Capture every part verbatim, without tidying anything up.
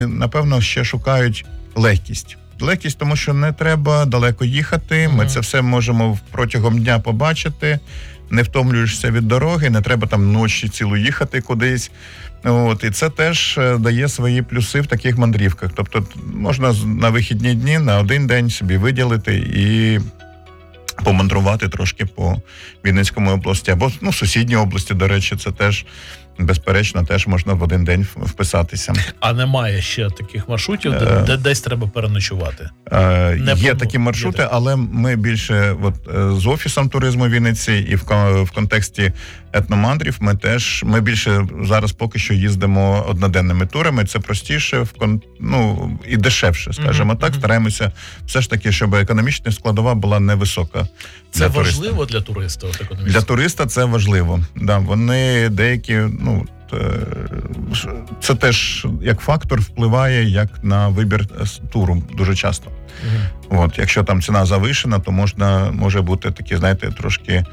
напевно, ще шукають легкість. Легкість, тому що не треба далеко їхати, ми mm-hmm. це все можемо протягом дня побачити, не втомлюєшся від дороги, не треба там ночі цілу їхати кудись. От, і це теж дає свої плюси в таких мандрівках. Тобто можна на вихідні дні на один день собі виділити і помандрувати трошки по Вінницькому області. Або ну, сусідній області, до речі, це теж, безперечно, теж можна в один день вписатися. А немає ще таких маршрутів, де, е, де десь треба переночувати? Е, є такі маршрути, є але ми більше от, з Офісом туризму Вінниці і в, в контексті етномандрів ми теж, ми більше зараз поки що їздимо одноденними турами. Це простіше в кон, ну, і дешевше, скажімо mm-hmm. так. Стараємося все ж таки, щоб економічна складова була невисока. Це важливо для туриста? Для туриста це важливо. Да, вони деякі, ну, це теж як фактор впливає як на вибір туру дуже часто. Угу. От, якщо там ціна завишена, то можна, може бути такі, знаєте, трошки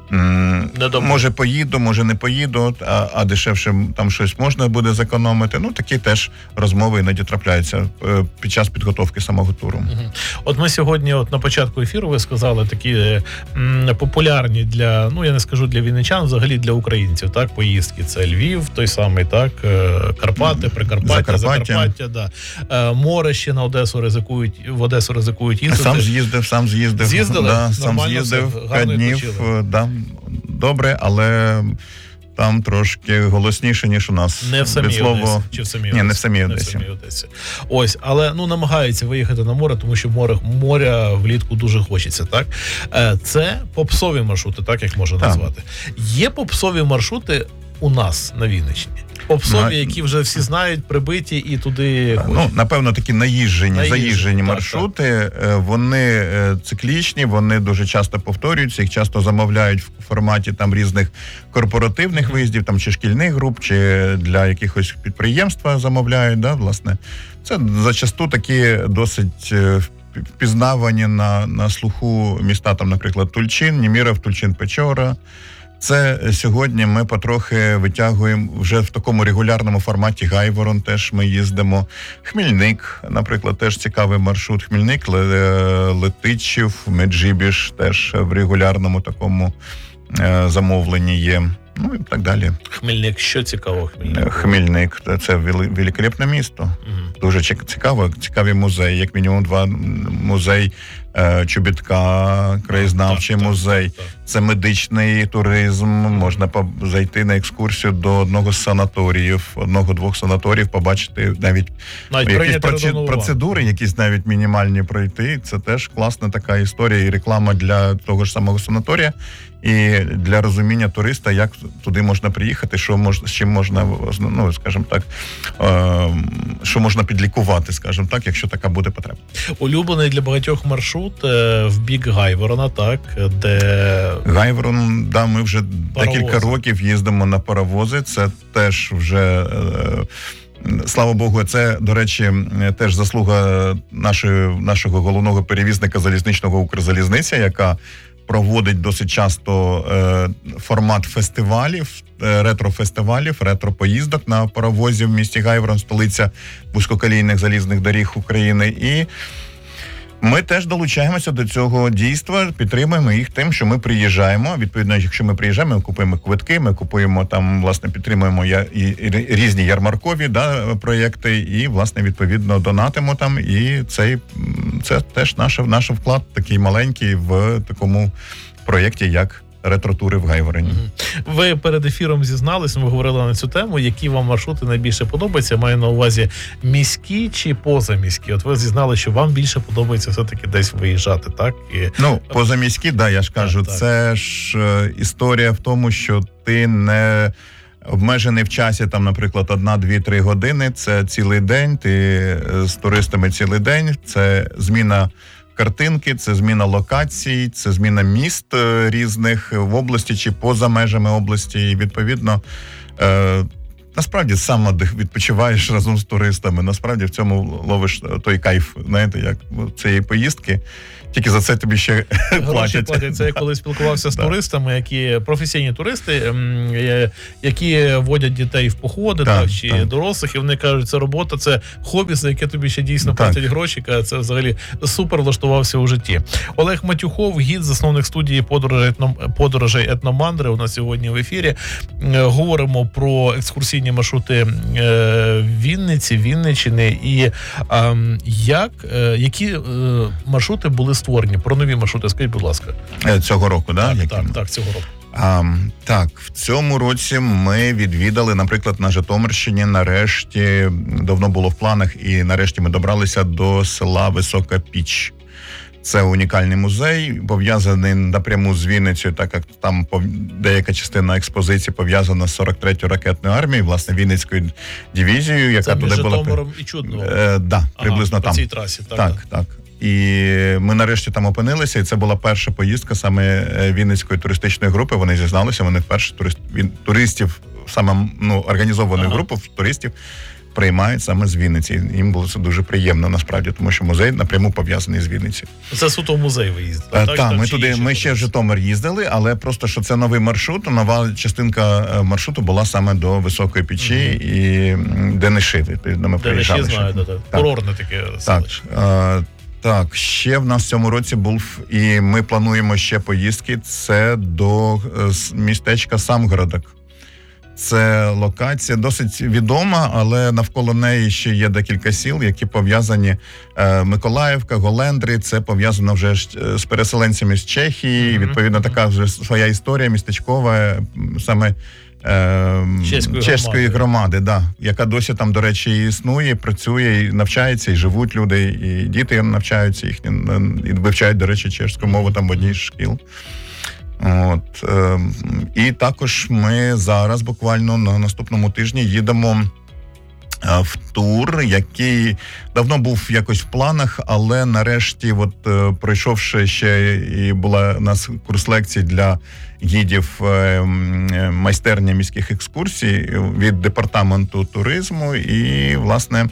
м- може поїду, може не поїду, а, а дешевше там щось можна буде зекономити. Ну, такі теж розмови іноді трапляються е, під час підготовки самого туру. Угу. От ми сьогодні, от на початку ефіру ви сказали, такі м, популярні для, ну я не скажу для вінничан, взагалі для українців, так, поїздки. Це Львів, той самий, так, Карпати, Прикарпаття, Закарпаття, Закарпаття, да. Е, море ще на Одесу ризикують, в Одесу ризикують їздити. Сам з'їздив, сам з'їздив. З'їздили? Да, сам з'їздив, п'ять днів, да, добре, але там трошки голосніше, ніж у нас. Не в самій слово... Одесі. Чи в самій Одесі? Ні, не в самій Одесі. Не в самій Одесі. Ось, але ну намагаються виїхати на море, тому що море, моря влітку дуже хочеться, так? Це попсові маршрути, так як можна так назвати. Є попсові маршрути у нас на Вінниччині? Попсові, на... які вже всі знають, прибиті і туди ходять. Ну, напевно, такі наїжджені, наїжджені заїжджені так, маршрути. Так. Вони циклічні, вони дуже часто повторюються, їх часто замовляють в форматі там різних корпоративних mm-hmm. виїздів, там чи шкільних груп, чи для якихось підприємства замовляють, да, власне. Це зачасту такі досить впізнавані на, на слуху міста, там, наприклад, Тульчин, Німіров, Тульчин, Печора. Це сьогодні ми потрохи витягуємо вже в такому регулярному форматі. Гайворон теж ми їздимо. Хмільник, наприклад, теж цікавий маршрут. Хмільник, Летичів, Меджибіж теж в регулярному такому замовленні є. Ну і так далі. Хмельник, що цікаво Хмельник? Хмельник, це великолепне місто. Угу. Дуже цікаво, цікаві музеї, як мінімум два музей Чобітка, краєзнавчий так, музей. Так, так. Це медичний туризм, можна зайти на екскурсію до одного з санаторіїв, одного-двох санаторіїв, побачити навіть, навіть якісь проці... процедури, якісь навіть мінімальні пройти. Це теж класна така історія і реклама для того ж самого санаторія. І для розуміння туриста, як туди можна приїхати, що можна, з чим можна, ну, скажімо так, е, що можна підлікувати, скажімо так, якщо така буде потреба. Улюблений для багатьох маршрут е, в бік Гайворона, так, де... Гайворон, да, ми вже паровози. Декілька років їздимо на паровози, це теж вже... Е, слава Богу, це, до речі, теж заслуга нашої, нашого головного перевізника залізничного Укрзалізниця, яка проводить досить часто е, формат фестивалів, е, ретро-фестивалів, ретро-поїздок на паровозі в місті Гайворон, столиця вузькоколійних залізних доріг України. І ми теж долучаємося до цього дійства, підтримуємо їх тим, що ми приїжджаємо. Відповідно, якщо ми приїжджаємо, ми купуємо квитки, ми купуємо там, власне, підтримуємо я, і, і різні ярмаркові, да, проєкти, і, власне, відповідно, донатимо там. І цей, це теж наш, наш вклад такий маленький в такому проєкті, як ретро-тури в Гайвороні. Ви перед ефіром зізналися, ми говорили на цю тему, які вам маршрути найбільше подобаються. Маю на увазі міські чи позаміські? От ви зізнали, що вам більше подобається все-таки десь виїжджати, так? І... Ну, позаміські, да, я ж кажу, так, це так. ж е, історія в тому, що ти не обмежений в часі, там, наприклад, одна, дві, три години, це цілий день, ти з туристами цілий день, це зміна картинки, це зміна локацій, це зміна міст різних в області чи поза межами області. І, відповідно, е, насправді сам відпочиваєш разом з туристами. Насправді в цьому ловиш той кайф, знаєте, як цієї поїздки. Тільки за це тобі ще платять. платять. Це я коли спілкувався з туристами, які професійні туристи, які водять дітей в походи так, так, чи так. дорослих, і вони кажуть, це робота, це хобі, за яке тобі ще дійсно так. платять гроші, це взагалі супер влаштувався у житті. Олег Матюхов, гід, засновник студії подорожей етномандри, у нас сьогодні в ефірі. Говоримо про екскурсійні маршрути Вінниці, Вінниччини і як, які маршрути були створені. Про нові маршрути, скажіть, будь ласка. Цього року, да? так? Так, так, цього року. А, так, в цьому році ми відвідали, наприклад, на Житомирщині, нарешті, давно було в планах, і нарешті ми добралися до села Висока Піч. Це унікальний музей, пов'язаний напряму з Вінницею, так як там деяка частина експозиції пов'язана з сорок третьою ракетною армією, власне, Вінницькою дивізією, яка це туди була... Це між Житомиром і Чудновим? Е, да, приблизно ага, там. По цій трасі, так. Так, так. І ми нарешті там опинилися, і це була перша поїздка саме Вінницької туристичної групи. Вони зізналися, вони вперше турист, туристів, саме ну, організовану ага. групу туристів приймають саме з Вінниці. Їм було це дуже приємно, насправді, тому що музей напряму пов'язаний з Вінницею. Це суто в музей ви їздили? Так, так, ми туди, ми ще в Житомир їздили, але просто, що це новий маршрут, нова частинка маршруту була саме до Високої Печі mm-hmm. і Дениши. Ми приїжджали. Дениші знаю, так. Курортне таке селище. Так, так, ще в нас в цьому році був, і ми плануємо ще поїздки, це до містечка Самгородок. Це локація досить відома, але навколо неї ще є декілька сіл, які пов'язані. Миколаївка, Голендри, це пов'язано вже з переселенцями з Чехії. Mm-hmm. Відповідно, така вже своя історія містечкова, саме е, чеської, чеської громади, громади да, яка досі там, до речі, існує, працює, і навчається, і живуть люди, і діти навчаються їхні, і вивчають, до речі, чеську мову там в одній з шкіл. От, е, і також ми зараз буквально на наступному тижні їдемо е, в тур, який давно був якось в планах, але нарешті, от, е, пройшовши ще, і була у нас курс лекцій для гідів е, майстерні міських екскурсій від департаменту туризму, і, власне,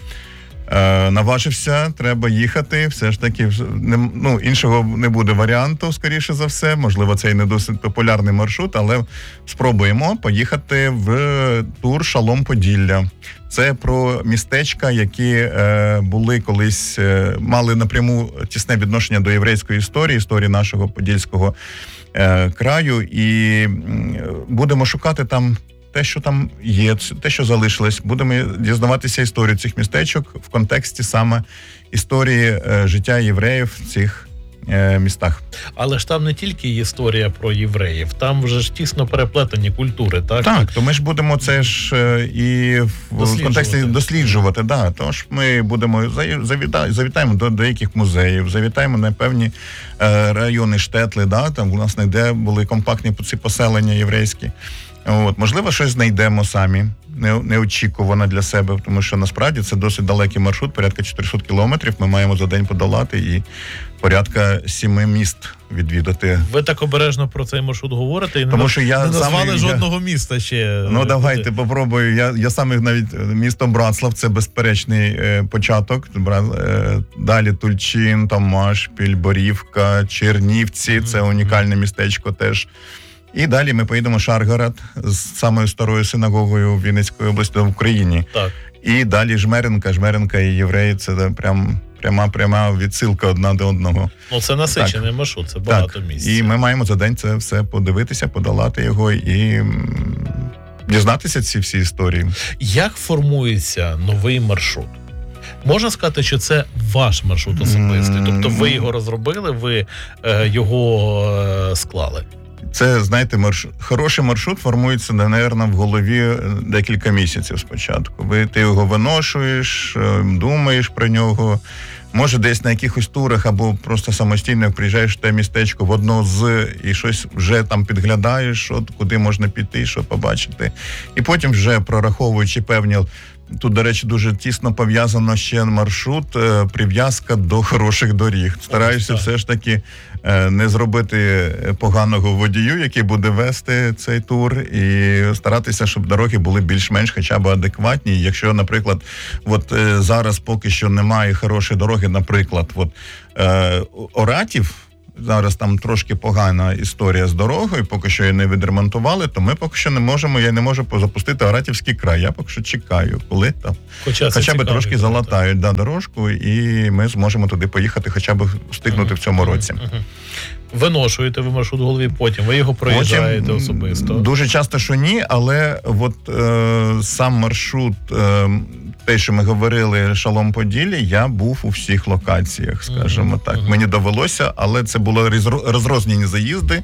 Е, наважився, треба їхати, все ж таки, не, ну, іншого не буде варіанту, скоріше за все, можливо, це і не досить популярний маршрут, але спробуємо поїхати в тур Шалом-Поділля. Це про містечка, які е, були колись, е, мали напряму тісне відношення до єврейської історії, історії нашого подільського е, краю, і е, будемо шукати там те, що там є, те, що залишилось. Будемо дізнаватися історію цих містечок в контексті саме історії е, життя євреїв в цих е, містах. Але ж там не тільки історія про євреїв, там вже ж тісно переплетені культури, так? Так, то ми ж будемо це ж е, і в контексті досліджувати. Да. Тож ми будемо, завіта, завітаємо до деяких музеїв, завітаємо на певні е, райони Штетли, да, там, власне, де були компактні ці поселення єврейські. От, можливо, щось знайдемо самі, не, неочікувано для себе, тому що насправді це досить далекий маршрут, порядка чотириста кілометрів ми маємо за день подолати і порядка сіми міст відвідати. Ви так обережно про цей маршрут говорите і тому не, що я не назвали саме, жодного я... міста ще. Ну, давайте, попробую. Я, я саме навіть місто Братслав, це безперечний е, початок. Е, далі Тульчин, Томашпіль, Борівка, Чернівці, mm-hmm. це унікальне містечко теж. І далі ми поїдемо Шаргород з самою старою синагогою Вінницької області в Україні. Так. І далі Жмеринка. Жмеринка і євреї – це прям пряма пряма відсилка одна до одного. Ну, це насичений маршрут, це багато місць. І ми маємо за день це все подивитися, подолати його і дізнатися ці всі історії. Як формується новий маршрут? Можна сказати, що це ваш маршрут особистий? Тобто ви його розробили, ви е, його е, склали? Це, знаєте, маршрут, хороший маршрут формується, напевно, в голові декілька місяців спочатку. Ви, ти його виношуєш, думаєш про нього. Може, десь на якихось турах або просто самостійно приїжджаєш в те містечко в одно з, і щось вже там підглядаєш, от, куди можна піти, що побачити. І потім вже, прораховуючи певні Тут, до речі, дуже тісно пов'язано ще маршрут, е, прив'язка до хороших доріг. Стараюся все ж таки е, не зробити поганого водію, який буде вести цей тур, і старатися, щоб дороги були більш-менш хоча б адекватні. Якщо, наприклад, от е, зараз поки що немає хорошої дороги, наприклад, от е, Оратів, зараз там трошки погана історія з дорогою, поки що її не відремонтували, то ми поки що не можемо, я не можу запустити Оратівський край. Я поки що чекаю, коли там хоча, хоча б трошки залатають да, дорожку, і ми зможемо туди поїхати, хоча б встигнути uh-huh, в цьому році. Uh-huh. Виношуєте ви маршрут в голові, потім ви його проїжджаєте потім, особисто? Дуже часто, що ні, але от е, сам маршрут, е, те, що ми говорили, Шалом-Поділля, я був у всіх локаціях, скажімо uh-huh, так. Uh-huh. Мені довелося, але це були розрознені заїзди,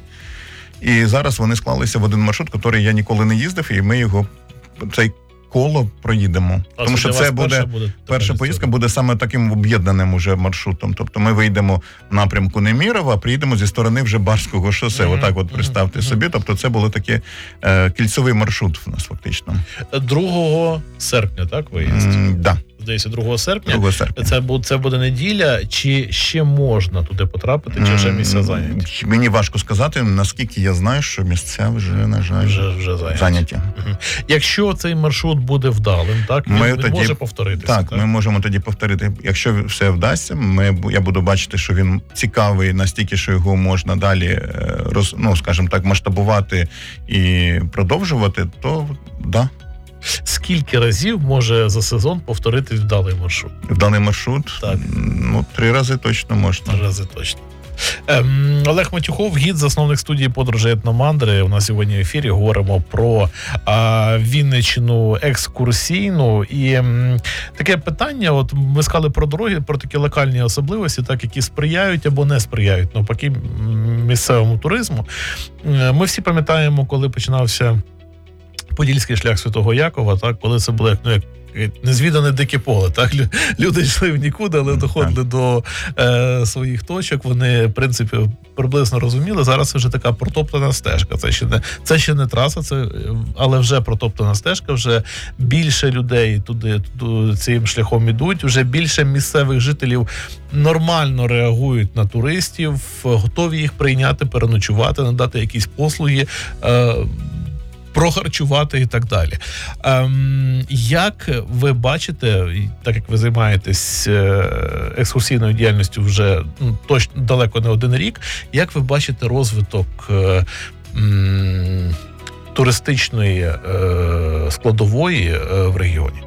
і зараз вони склалися в один маршрут, який я ніколи не їздив, і ми його, цей коло проїдемо. А тому що це буде, буде перша поїздка буде саме таким об'єднаним уже маршрутом. Тобто ми вийдемо в напрямку Немірова, а приїдемо зі сторони вже Барського шосе. Mm-hmm. Отак от представте mm-hmm. собі. Тобто це було таке е, кільцевий маршрут в нас фактично. другого серпня, так, виїзд? Mm, да. Здається, другого серпня. другого серпня. Це, це буде неділя. Чи ще можна туди потрапити, чи вже місця зайняті? Мені важко сказати, наскільки я знаю, що місця вже, на жаль, вже, вже зайняті. зайняті. Угу. Якщо цей маршрут буде вдалим, так, він, він тоді, може повторитися? Так, так, ми можемо тоді повторити. Якщо все вдасться, ми, я буду бачити, що він цікавий настільки, що його можна далі, роз, ну, скажімо так, масштабувати і продовжувати, то да. Скільки разів може за сезон повторити вдалий маршрут? Вдалий маршрут? Так. Ну, три рази точно можна. Три рази точно. Ем, Олег Матюхов, гід, засновник студії «Подорожі етномандри». У нас сьогодні в ефірі говоримо про а, Вінниччину екскурсійну. І м, таке питання, от ми сказали про дороги, про такі локальні особливості, так, які сприяють або не сприяють навпаки місцевому туризму. Ми всі пам'ятаємо, коли починався Подільський шлях Святого Якова, так, коли це було як, ну, як незвідане дике поле, так, люди йшли в нікуди, але доходили до е, своїх точок, вони, в принципі, приблизно розуміли, зараз це вже така протоптана стежка, це ще не, це ще не траса, це, але вже протоптана стежка, вже більше людей туди, туди цим шляхом ідуть, вже більше місцевих жителів нормально реагують на туристів, готові їх прийняти, переночувати, надати якісь послуги, е, прохарчувати і так далі. Ем, як ви бачите, так як ви займаєтесь екскурсійною діяльністю вже ну, точно далеко не один рік, як ви бачите розвиток е, м, туристичної е, складової е, в регіоні?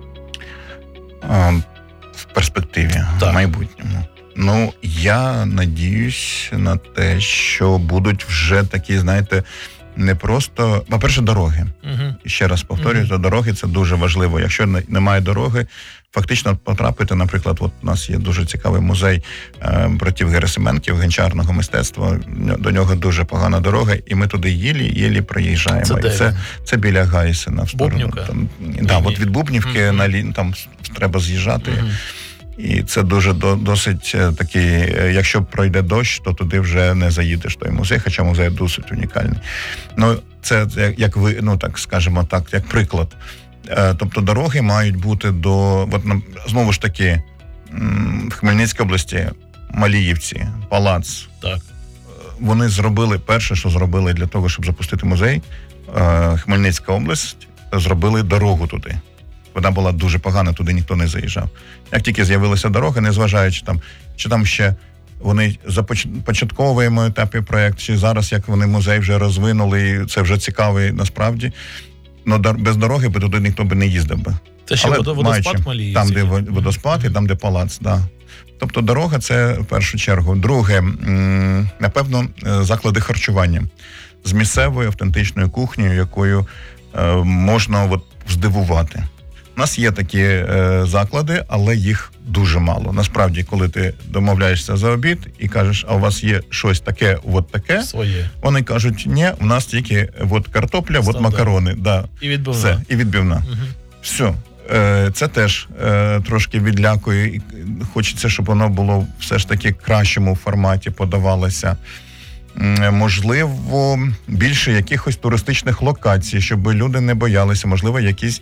В перспективі, так. В майбутньому. Ну, я надіюсь на те, що будуть вже такі, знаєте, не просто, по-перше, дороги. Uh-huh. Ще раз повторюю, uh-huh. дороги – це дуже важливо. Якщо немає дороги, фактично потрапити, наприклад, от у нас є дуже цікавий музей е, братів Герасименків, гончарного мистецтва, до нього дуже погана дорога, і ми туди єлі-єлі проїжджаємо. Це, це, це біля Гайсена, в сторону. Там, да, от від Бубнівки uh-huh. на лін, там треба з'їжджати. Uh-huh. І це дуже до, досить такий, якщо пройде дощ, то туди вже не заїдеш той музей, хоча музей досить унікальний. Ну, це як ви, ну так скажемо так, як приклад. Тобто дороги мають бути до, от, знову ж таки, в Хмельницькій області, Маліївці, Палац. Так. Вони зробили, перше, що зробили для того, щоб запустити музей, Хмельницька область, зробили дорогу туди. Вона була дуже погана, туди ніхто не заїжджав. Як тільки з'явилася дорога, незважаючи там, чи там ще вони за початковому етапі проєкт, чи зараз, як вони музей вже розвинули, і це вже цікавий насправді, але без дороги би туди ніхто би не їздив би. Це ще водоспад маючи, Маліївці. Там, де водоспад і там, де палац, да. Тобто дорога – це в першу чергу. Друге, напевно, заклади харчування з місцевою автентичною кухнею, якою можна от здивувати. У нас є такі е, заклади, але їх дуже мало. Насправді, коли ти домовляєшся за обід і кажеш, а у вас є щось таке, от таке, своє. Вони кажуть, ні, у нас тільки от картопля, от макарони. Да. І відбивна. Все, і відбивна. Угу. Все. Е, це теж е, трошки відлякує. І хочеться, щоб воно було все ж таки в кращому форматі подавалося. можливо, більше якихось туристичних локацій, щоб люди не боялися, можливо, якісь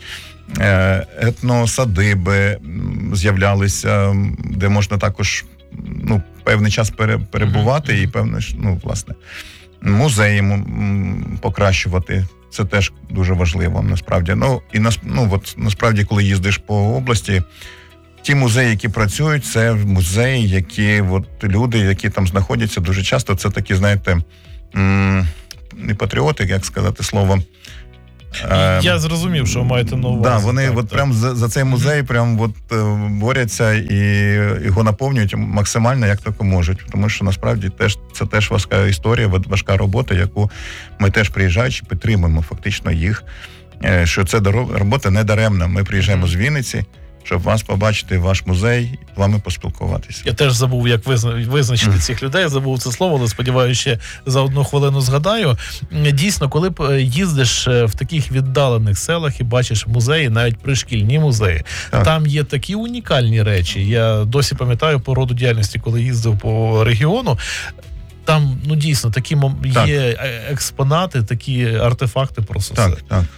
етносадиби з'являлися, де можна також, ну, певний час перебувати і певне, ну, власне, музеї покращувати. Це теж дуже важливо, насправді. Ну, і ну, от, насправді, коли їздиш по області, ті музеї, які працюють, це музеї, які от, люди, які там знаходяться, дуже часто це такі, знаєте, не патріоти, як сказати слово. Я зрозумів, що маєте на увазі. Да, вони так, от так. прям за, за цей музей mm-hmm. прям от борються і його наповнюють максимально, як тільки можуть. Тому що насправді теж це теж важка історія, важка робота, яку ми теж приїжджаючи, підтримуємо фактично їх. Що це робота не даремна. Ми приїжджаємо mm-hmm. з Вінниці, щоб вас побачити, ваш музей, з вами поспілкуватися. Я теж забув, як визначити mm. цих людей, забув це слово, але сподіваюся, ще за одну хвилину згадаю. Дійсно, коли їздиш в таких віддалених селах і бачиш музеї, навіть пришкільні музеї, так. там є такі унікальні речі. Я досі пам'ятаю по роду діяльності, коли їздив по регіону, там, ну, дійсно, такі так. є експонати, такі артефакти просто. Так, все. так.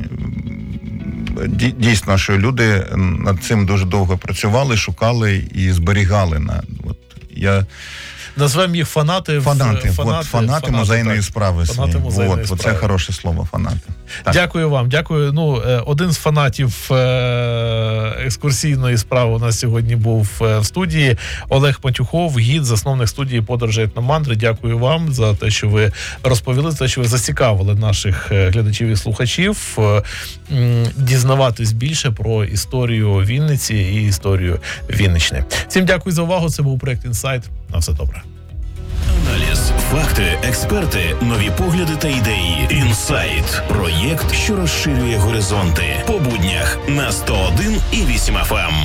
Дійсно, що люди над цим дуже довго працювали, шукали і зберігали. На от я назвемо їх фанати, фанати, фанати, от, фанати, фанати музейної так. справи. Фанати музейної от, справи. Це хороше слово, фанати. Так. Дякую вам, дякую. Ну, один з фанатів екскурсійної справи у нас сьогодні був в студії. Олег Матюхов, гід, засновник студії «Подорожі етномандри». Дякую вам за те, що ви розповіли, за те, що ви зацікавили наших глядачів і слухачів дізнаватись більше про історію Вінниці і історію Вінниччини. Всім дякую за увагу. Це був проект «Інсайт». На все добре. Аналіз, факти, експерти, нові погляди та ідеї. «Інсайт» – проєкт, що розширює горизонти. По буднях на сто один і вісім еф ем.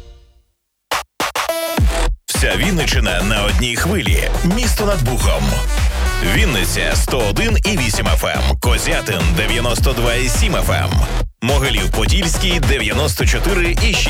Вся Вінниччина на одній хвилі. Місто над Бухом. Вінниця сто один і вісім еф ем. Козятин дев'яносто два і сім еф ем. Могилів-Подільський дев'яносто чотири і шість.